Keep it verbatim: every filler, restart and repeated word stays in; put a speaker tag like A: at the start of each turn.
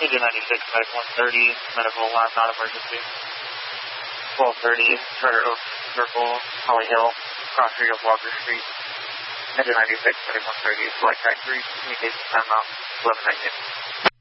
A: Engine ninety-six, type one thirty, medical lab, not emergency. twelve thirty, Charter Oak Circle, Holly Hill, cross street of Walker Street. Engine ninety-six, type one thirty, flight track three, communication timeout, eleven nineteen.